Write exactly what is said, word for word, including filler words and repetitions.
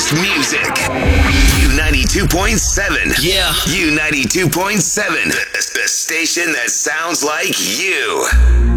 best music. U ninety-two point seven. Yeah. U ninety-two point seven. The, the station that sounds like you.